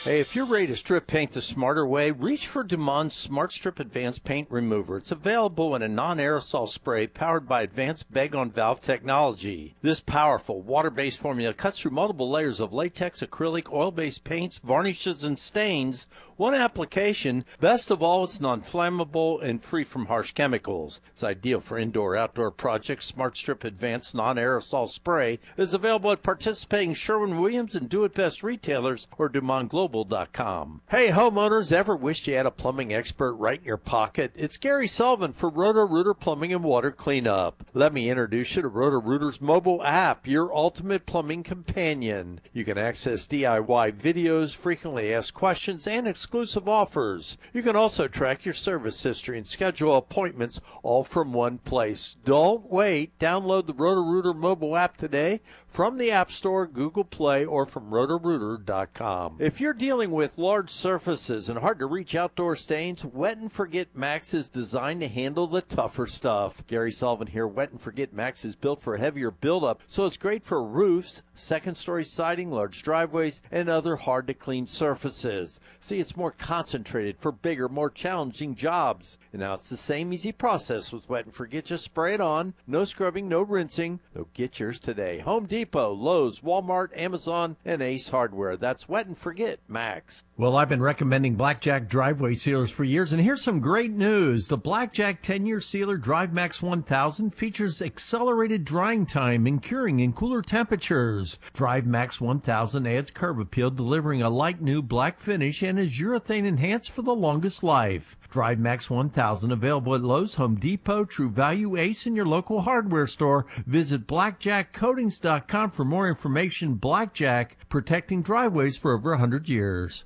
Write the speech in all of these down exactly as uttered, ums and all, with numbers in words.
Hey, if you're ready to strip paint the smarter way, reach for Dumond's Smart Strip Advanced Paint Remover. It's available in a non-aerosol spray powered by advanced bag-on-valve technology. This powerful water-based formula cuts through multiple layers of latex, acrylic, oil-based paints, varnishes, and stains. One application. Best of all, it's non-flammable and free from harsh chemicals. It's ideal for indoor-outdoor projects. Smart Strip Advanced Non-Aerosol Spray is available at participating Sherwin-Williams and Do-It-Best retailers or Dumond Global dot com. Hey, homeowners, ever wished you had a plumbing expert right in your pocket? It's Gary Sullivan for Roto-Rooter Plumbing and Water Cleanup. Let me introduce you to Roto-Rooter's mobile app, your ultimate plumbing companion. You can access D I Y videos, frequently asked questions, and exclusive offers. You can also track your service history and schedule appointments all from one place. Don't wait. Download the Roto-Rooter mobile app today from the App Store, Google Play, or from Roto Rooter dot com. If you're dealing with large surfaces and hard-to-reach outdoor stains, Wet and Forget Max is designed to handle the tougher stuff. Gary Sullivan here. Wet and Forget Max is built for heavier buildup, so it's great for roofs, second-story siding, large driveways, and other hard-to-clean surfaces. See, it's more concentrated for bigger, more challenging jobs. And now it's the same easy process with Wet and Forget. Just spray it on. No scrubbing, no rinsing. So get yours today. Home Depot, Lowe's, Walmart, Amazon, and Ace Hardware. That's Wet and Forget Max. Well, I've been recommending Blackjack driveway sealers for years, and here's some great news. The Blackjack ten-year sealer Drive Max one thousand features accelerated drying time and curing in cooler temperatures. Drive Max one thousand adds curb appeal, delivering a light new black finish, and is urethane enhanced for the longest life. Drive Max one thousand available at Lowe's, Home Depot, True Value, Ace, and your local hardware store. Visit blackjack coatings dot com for more information. Blackjack, protecting driveways for over one hundred years.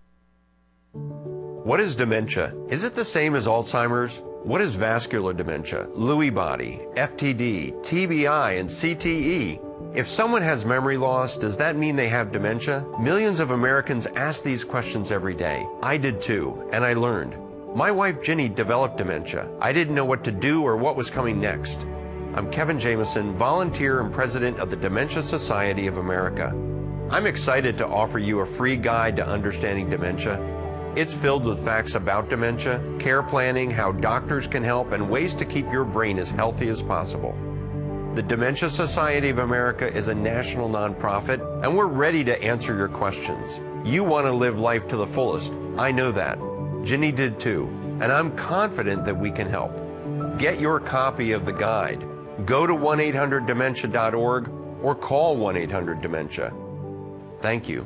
What is dementia? Is it the same as Alzheimer's? What is vascular dementia, Lewy body, F T D, T B I, and C T E? If someone has memory loss, does that mean they have dementia? Millions of Americans ask these questions every day. I did too, and I learned. My wife Ginny developed dementia. I didn't know what to do or what was coming next. I'm Kevin Jameson, volunteer and president of the Dementia Society of America. I'm excited to offer you a free guide to understanding dementia. It's filled with facts about dementia, care planning, how doctors can help, and ways to keep your brain as healthy as possible. The Dementia Society of America is a national nonprofit, and we're ready to answer your questions. You want to live life to the fullest. I know that. Ginny did too, and I'm confident that we can help. Get your copy of the guide. Go to one eight hundred dementia dot org or call one eight hundred dementia. Thank you.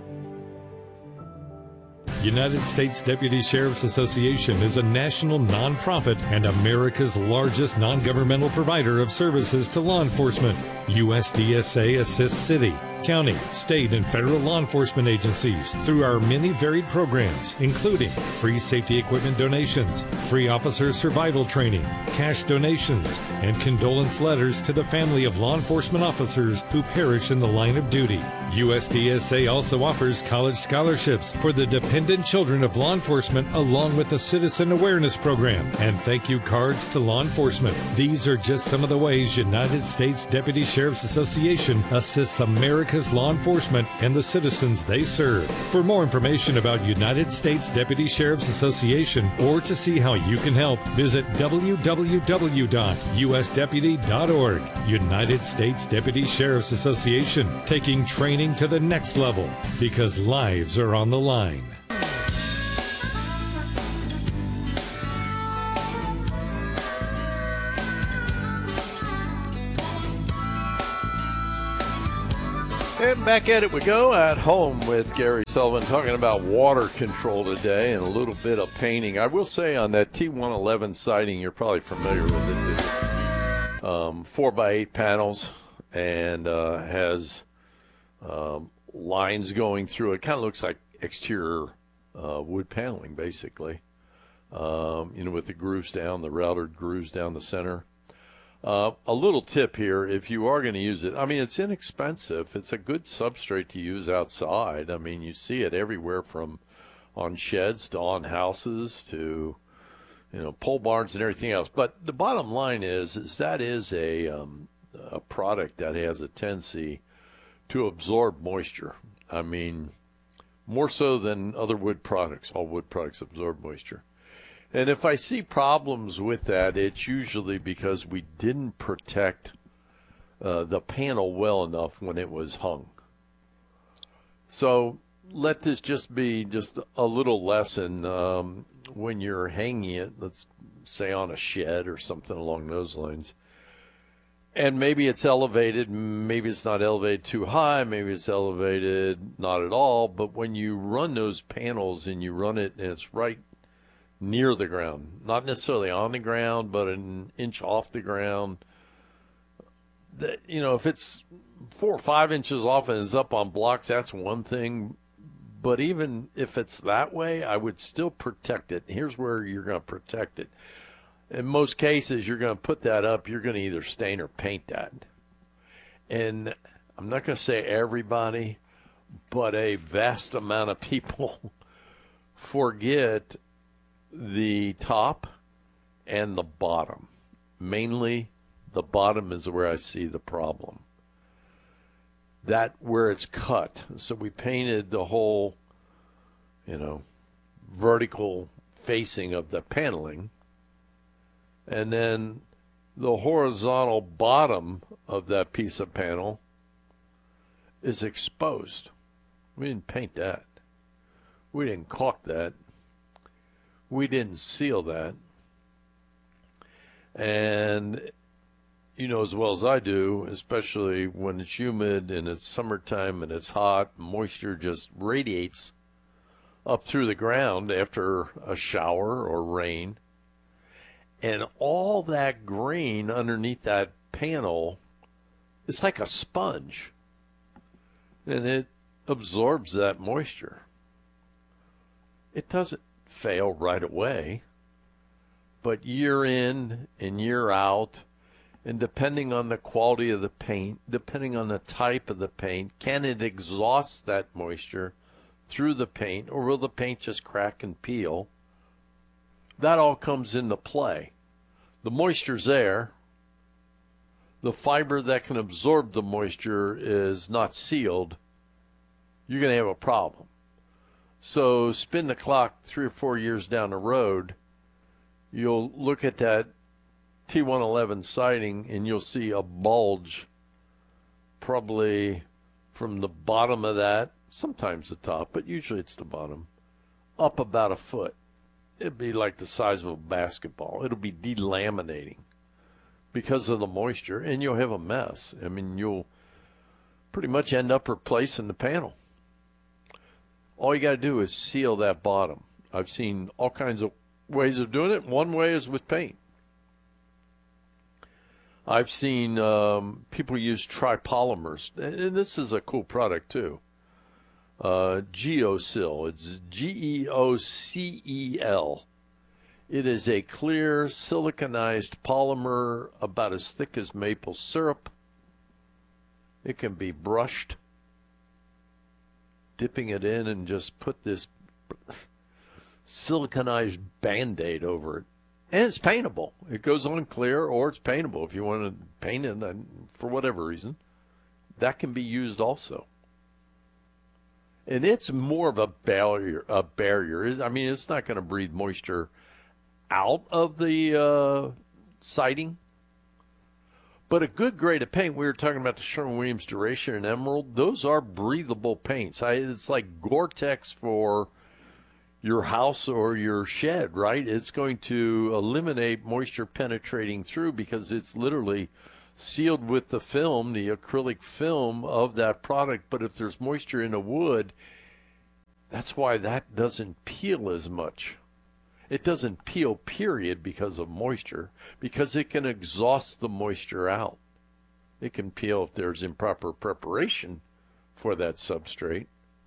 United States Deputy Sheriff's Association is a national nonprofit and America's largest non-governmental provider of services to law enforcement. U S D S A assists city, county, state, and federal law enforcement agencies through our many varied programs, including free safety equipment donations, free officer survival training, cash donations, and condolence letters to the family of law enforcement officers who perish in the line of duty. U S D S A also offers college scholarships for the dependent children of law enforcement, along with a citizen awareness program and thank you cards to law enforcement. These are just some of the ways United States Deputy Sheriff's Association assists America's law enforcement and the citizens they serve. For more information about United States Deputy Sheriff's Association or to see how you can help, visit w w w dot u s deputy dot org. United States Deputy Sheriff's Association, taking training to the next level because lives are on the line. And back at it we go at home with Gary Sullivan talking about water control today and a little bit of painting. I will say on that T one eleven siding, you're probably familiar with it. It's um, four by eight panels and uh, has um, lines going through it. Kind of looks like exterior uh, wood paneling, basically. Um, you know, with the grooves down, the routed grooves down the center. Uh, a little tip here, if you are going to use it, I mean, it's inexpensive. It's a good substrate to use outside. I mean, you see it everywhere from on sheds to on houses to, you know, pole barns and everything else. But the bottom line is, is that is a, um, a product that has a tendency to absorb moisture. I mean, more so than other wood products. All wood products absorb moisture. And if I see problems with that, it's usually because we didn't protect uh, the panel well enough when it was hung. So let this just be just a little lesson um, when you're hanging it, let's say on a shed or something along those lines. And maybe it's elevated, maybe it's not elevated too high, maybe it's elevated not at all. But when you run those panels and you run it and it's right near the ground, not necessarily on the ground, but an inch off the ground, that, you know, if it's four or five inches off and it's up on blocks, that's one thing. But even if it's that way, I would still protect it. Here's where you're going to protect it. In most cases, you're going to put that up, you're going to either stain or paint that. And I'm not going to say everybody, but a vast amount of people forget the top and the bottom. Mainly, the bottom is where I see the problem. That where it's cut. So we painted the whole, you know, vertical facing of the paneling. And then the horizontal bottom of that piece of panel is exposed. We didn't paint that. We didn't caulk that. We didn't seal that. And you know as well as I do, especially when it's humid and it's summertime and it's hot, moisture just radiates up through the ground after a shower or rain. And all that grain underneath that panel, it's like a sponge. And it absorbs that moisture. It doesn't fail right away. But year in and year out, and depending on the quality of the paint, depending on the type of the paint, can it exhaust that moisture through the paint, or will the paint just crack and peel? That all comes into play. The moisture's there. The fiber that can absorb the moisture is not sealed. You're going to have a problem. So spin the clock three or four years down the road, you'll look at that T one eleven siding and you'll see a bulge probably from the bottom of that, sometimes the top, but usually it's the bottom, up about a foot. It'd be like the size of a basketball. It'll be delaminating because of the moisture, and you'll have a mess. I mean, you'll pretty much end up replacing the panel. All you got to do is seal that bottom. I've seen all kinds of ways of doing it. One way is with paint. I've seen um, people use tripolymers, and this is a cool product too. Uh, Geocel. It's G E O C E L. It is a clear siliconized polymer about as thick as maple syrup. It can be brushed. Dipping it in and just put this siliconized Band-Aid over it. And it's paintable. It goes on clear, or it's paintable if you want to paint it for whatever reason. That can be used also. And it's more of a barrier. A barrier. I mean, it's not going to breathe moisture out of the uh, siding. But a good grade of paint, we were talking about the Sherwin-Williams Duration and Emerald, those are breathable paints. I, it's like Gore-Tex for your house or your shed, right? It's going to eliminate moisture penetrating through because it's literally sealed with the film, the acrylic film of that product. But if there's moisture in the wood, that's why that doesn't peel as much. It doesn't peel, period, because of moisture, because it can exhaust the moisture out. It can peel if there's improper preparation for that substrate.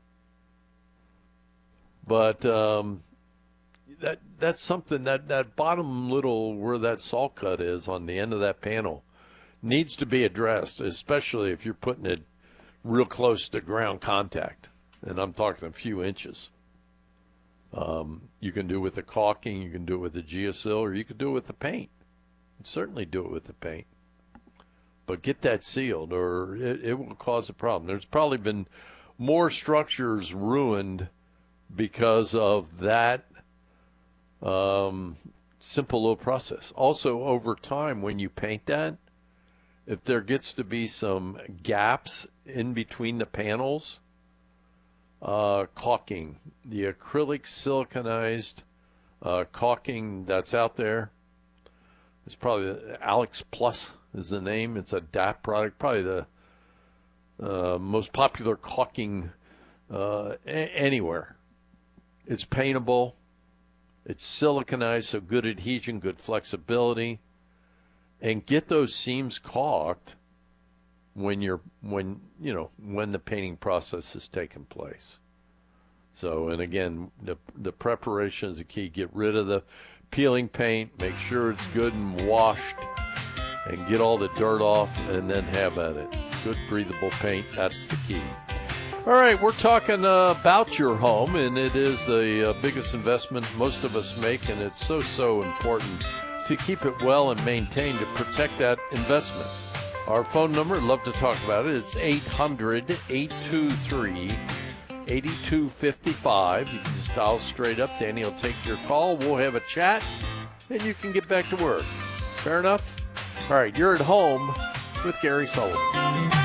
But um, that that's something, that, that bottom little, where that saw cut is on the end of that panel, needs to be addressed, especially if you're putting it real close to ground contact. And I'm talking a few inches. Um, you can do it with the caulking, you can do it with the Geocel, or you can do it with the paint. You can certainly do it with the paint. But get that sealed, or it, it will cause a problem. There's probably been more structures ruined because of that um, simple little process. Also, over time, when you paint that, if there gets to be some gaps in between the panels, uh, caulking, the acrylic siliconized uh, caulking that's out there, it's probably the Alex Plus is the name. It's a D A P product, probably the uh, most popular caulking uh, a- anywhere. It's paintable. It's siliconized, so good adhesion, good flexibility. And get those seams caulked when you're when you know when the painting process is taking place. So, and again, the the preparation is the key. Get rid of the peeling paint, make sure it's good and washed, and get all the dirt off, and then have at it. Good breathable paint, that's the key. All right, we're talking uh, about your home, and it is the uh, biggest investment most of us make, and it's so, so important to keep it well and maintained to protect that investment. Our phone number, I'd love to talk about it. It's eight hundred, eight two three, eight two five five. You can just dial straight up. Danny will take your call. We'll have a chat, and you can get back to work. Fair enough? All right, you're at home with Gary Sullivan.